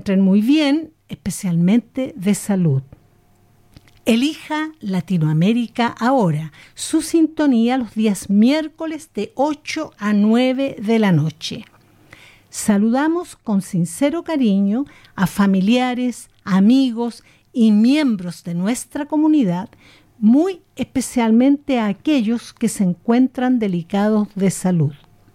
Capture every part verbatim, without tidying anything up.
encuentren muy bien, especialmente de salud. Elija Latinoamérica Ahora, su sintonía los días miércoles de ocho a nueve de la noche. Saludamos con sincero cariño a familiares, amigos y miembros de nuestra comunidad, muy especialmente a aquellos que se encuentran delicados de salud.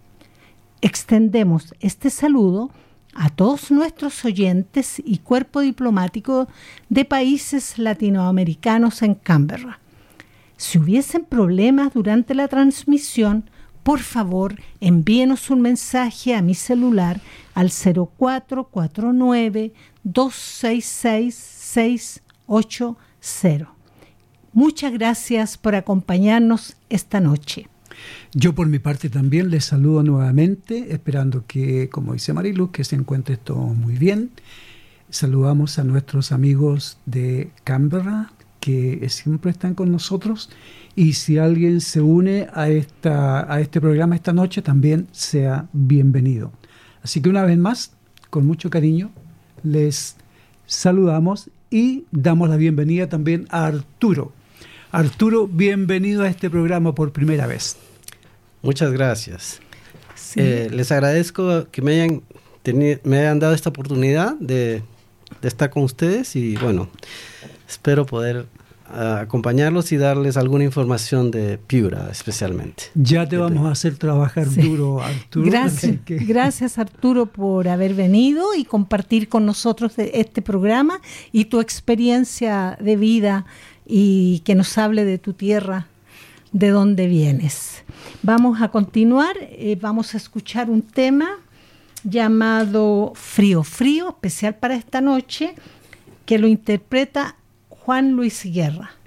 Extendemos este saludo a todos nuestros oyentes y cuerpo diplomático de países latinoamericanos en Canberra. Si hubiesen problemas durante la transmisión, por favor, envíenos un mensaje a mi celular al cero cuatro cuatro nueve, dos seis seis, seis ocho cero. Muchas gracias por acompañarnos esta noche. Yo por mi parte también les saludo nuevamente, esperando que, como dice Marilu, que se encuentre todo muy bien. Saludamos a nuestros amigos de Canberra, que siempre están con nosotros, y si alguien se une a, esta, a este programa esta noche, también sea bienvenido. Así que una vez más, con mucho cariño, les saludamos y damos la bienvenida también a Arturo. Arturo, bienvenido a este programa por primera vez. Muchas gracias. Sí. Eh, les agradezco que me hayan, teni- me hayan dado esta oportunidad de, de estar con ustedes y bueno, espero poder uh, acompañarlos y darles alguna información de Piura especialmente. Ya te vamos a hacer trabajar sí. duro, Arturo. Gracias, que... gracias Arturo por haber venido y compartir con nosotros este programa y tu experiencia de vida y que nos hable de tu tierra, de dónde vienes. Vamos a continuar, eh, vamos a escuchar un tema llamado Frío Frío, especial para esta noche, que lo interpreta Juan Luis Guerra.